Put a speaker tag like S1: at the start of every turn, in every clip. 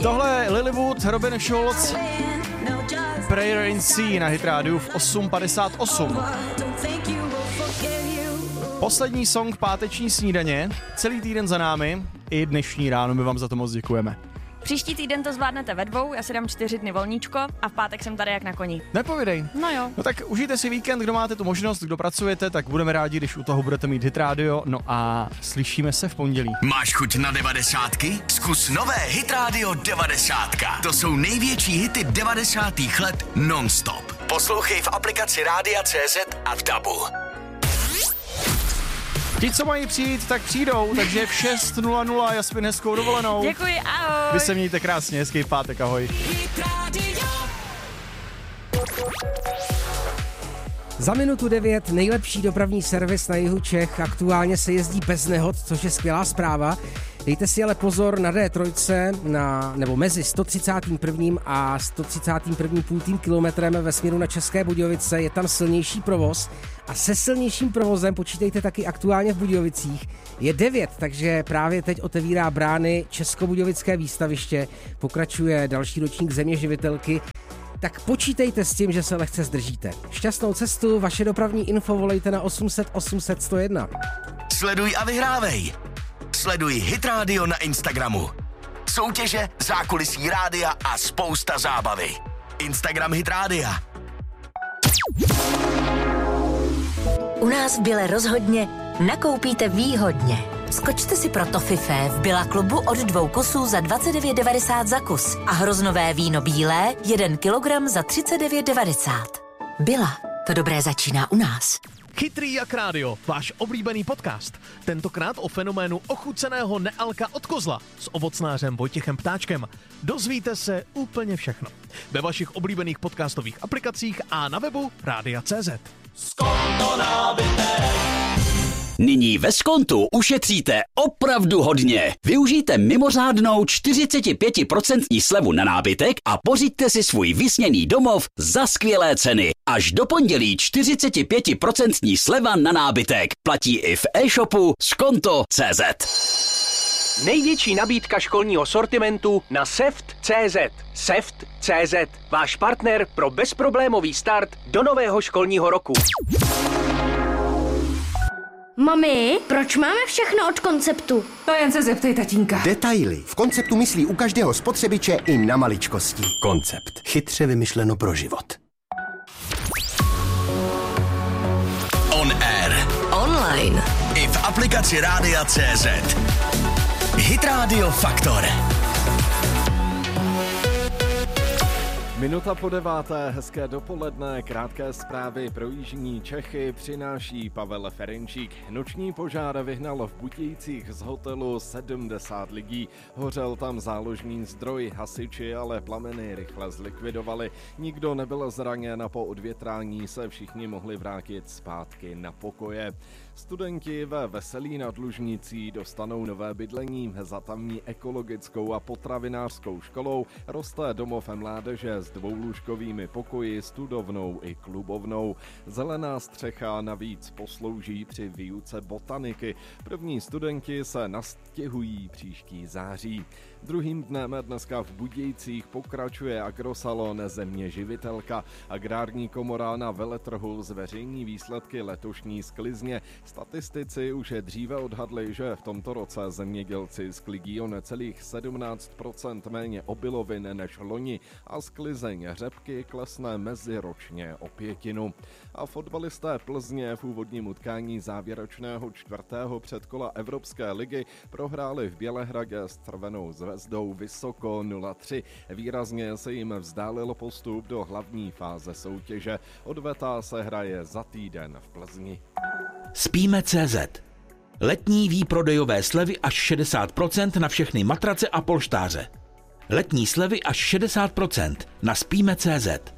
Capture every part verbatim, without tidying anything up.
S1: Tohle je Lilywood, Robin Schulz, Prayer in Sea na Hit rádiu v osm padesát osm. Poslední song páteční snídaně, celý týden za námi, i dnešní ráno, my vám za to moc děkujeme.
S2: Příští týden to zvládnete ve dvou, já si dám čtyři dny volníčko a v pátek jsem tady jak na koni.
S1: Nepovídej.
S2: No jo.
S1: No tak užijte si víkend, kdo máte tu možnost, kdo pracujete, tak budeme rádi, když u toho budete mít Hit rádio. No a slyšíme se v pondělí.
S3: Máš chuť na devadesátky? Zkus nové Hit rádio devadesátka. To jsou největší hity devadesátých let non-stop. Poslouchej v aplikaci Rádia C Z a v Dabu.
S1: Ti, co mají přijít, tak přijdou, takže v šest nula nula Jasmin, hezkou dovolenou.
S2: Děkuji, ahoj.
S1: Vy se mějte krásně, hezký pátek, ahoj.
S4: Za minutu devět nejlepší dopravní servis na jihu Čech. Aktuálně se jezdí bez nehod, což je skvělá zpráva. Dejte si ale pozor na D tři, na, nebo mezi sto třicátým prvním a sto třicátým prvním půltým kilometrem ve směru na České Budějovice je tam silnější provoz a se silnějším provozem, počítejte taky aktuálně v Budějovicích, je devět, takže právě teď otevírá brány Českobudějovické výstaviště, pokračuje další ročník Země živitelky. Tak počítejte s tím, že se lehce zdržíte. Šťastnou cestu, vaše dopravní info volejte na osm set osm set sto jedna.
S3: Sleduj a vyhrávej. Sleduj Hit rádio na Instagramu. Soutěže, zákulisí rádia a spousta zábavy. Instagram Hit rádia.
S5: U nás v Bile rozhodně nakoupíte výhodně. Skočte si pro Toffifé v Billa klubu od dvou kusů za dvacet devět devadesát za kus a hroznové víno bílé jeden kilogram za třicet devět devadesát. Billa, to dobré začíná u nás.
S6: Chytrý jak rádio, váš oblíbený podcast. Tentokrát o fenoménu ochuceného nealka od kozla s ovocnářem Vojtěchem Ptáčkem. Dozvíte se úplně všechno. Ve vašich oblíbených podcastových aplikacích a na webu Rádia tečka cé zet.
S7: Skonto nábytek.
S8: Nyní ve Skontu ušetříte opravdu hodně. Využijte mimořádnou čtyřicet pět procent slevu na nábytek a pořiďte si svůj vysněný domov za skvělé ceny. Až do pondělí čtyřicet pět procent sleva na nábytek. Platí i v e-shopu skonto tečka cé zet.
S9: Největší nabídka školního sortimentu na seft tečka cé zet. seft tečka cé zet, váš partner pro bezproblémový start do nového školního roku.
S10: Mami, proč máme všechno od Konceptu?
S11: To jen se zeptej tatínka.
S12: Detaily. V Konceptu myslí u každého spotřebiče i na maličkosti. Koncept. Chytře vymyšleno pro život.
S3: On air.
S5: Online.
S3: I v aplikaci Rádia tečka cé zet. Hit Radio Faktor.
S13: Minuta po deváté, hezké dopoledne, krátké zprávy pro jižní Čechy přináší Pavel Ferenčík. Noční požár vyhnal v Budějcích z hotelu sedmdesát lidí. Hořel tam záložní zdroj, hasiči ale plameny rychle zlikvidovali. Nikdo nebyl zraněn a po odvětrání se všichni mohli vrátit zpátky na pokoje. Studenti ve Veselí nad Lužnicí dostanou nové bydlení. Za tamní ekologickou a potravinářskou školou roste domov mládeže s dvoulůžkovými pokoji, studovnou i klubovnou. Zelená střecha navíc poslouží při výuce botaniky. První studenti se nastěhují příští září. Druhým dnem dneska v Budějcích pokračuje agrosalon Země živitelka. Agrární komora na veletrhu zveřejní výsledky letošní sklizně. Statistici už dříve odhadli, že v tomto roce zemědělci sklidí o necelých sedmnáct procent méně obilovin než loni a sklizeň řepky klesne meziročně o pětinu. A fotbalisté Plzně v úvodním utkání závěrečného čtvrtého předkola Evropské ligy prohráli v Bělehradě s Červenou zvezdou vysoko nula tři. Výrazně se jim vzdálil postup do hlavní fáze soutěže. Odveta se hraje za týden v Plzni.
S8: Spíme tečka cé zet. Letní výprodejové slevy až šedesát procent na všechny matrace a polštáře. Letní slevy až šedesát procent na spíme tečka cé zet.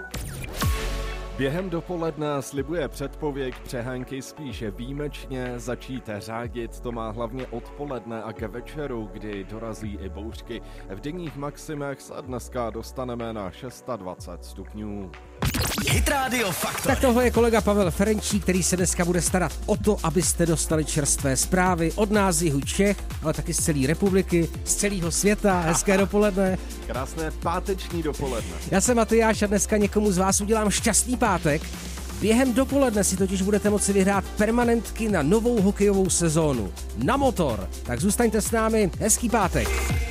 S13: Během dopoledne slibuje předpověď přehánky spíše výjimečně, začít řádit to má hlavně odpoledne a ke večeru, kdy dorazí i bouřky. V denních maximech se dneska dostaneme na dvacet šest stupňů.
S3: Hit Radio Faktor.
S4: Tak tohle je kolega Pavel Ferenčík, který se dneska bude starat o to, abyste dostali čerstvé zprávy od nás z jihu Čech, ale taky z celé republiky, z celého světa. Hezké dopoledne.
S13: Krásné páteční dopoledne.
S4: Já jsem Matyáš a dneska někomu z vás udělám šťastný pátek. Během dopoledne si totiž budete moci vyhrát permanentky na novou hokejovou sezónu. Na motor. Tak zůstaňte s námi. Hezký pátek.